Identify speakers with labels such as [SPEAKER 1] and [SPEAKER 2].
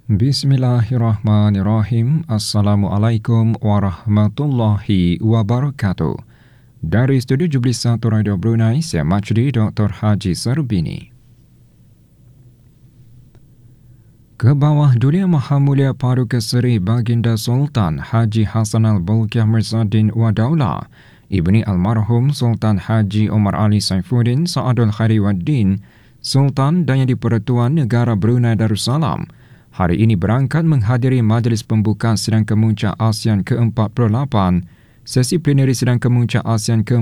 [SPEAKER 1] Bismillahirrahmanirrahim. Assalamualaikum warahmatullahi wabarakatuh. Dari Studio Jublis 1 Radio Brunei, saya Majdi Dr. Haji Sarbini. Kebawah Dulia Maha Mulia Paduka Seri Baginda Sultan Haji Hassan Al-Bolkiah Mirzadin Wadaula, Ibni Almarhum Sultan Haji Omar Ali Saifuddin Sa'adul Khairi Waddin, Sultan dan Yang di-Pertuan Negara Brunei Darussalam, hari ini berangkat menghadiri majlis pembukaan Sidang Kemuncak ASEAN ke-48, sesi plenary Sidang Kemuncak ASEAN ke